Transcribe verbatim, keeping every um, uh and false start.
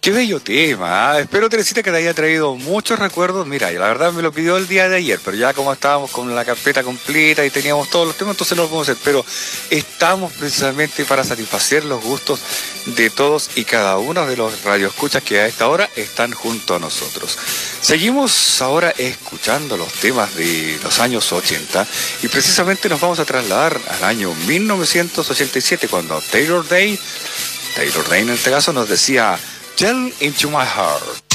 Qué bello tema, ¿eh? Espero, Teresita, que te haya traído muchos recuerdos. Mira, la verdad me lo pidió el día de ayer, pero ya como estábamos con la carpeta completa y teníamos todos los temas, entonces no lo podemos hacer. Pero estamos precisamente para satisfacer los gustos de todos y cada uno de los radioescuchas que a esta hora están junto a nosotros. Seguimos ahora escuchando los temas de los años ochenta y precisamente nos vamos a trasladar al año mil novecientos ochenta y siete, cuando Taylor Day, Taylor Day en este caso, nos decía Tell Into My Heart.